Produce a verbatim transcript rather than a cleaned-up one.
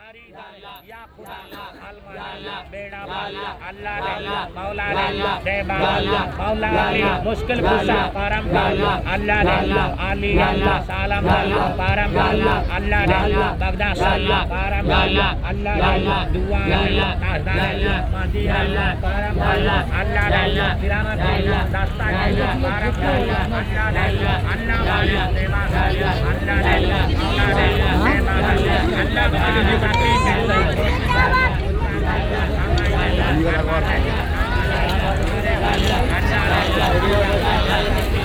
या खुदा अल्लाह बेड़ा अल्लाह मौला देवा मौला मुश्किल कुशा परम अल्लाह अली सालम परम अल्लाह बगदाद परम अल्लाह दुआ मदीना परम अल्लाह किरामत दस्ता परम अल्लाह अल्लाह देवा अल्लाह अल्लाह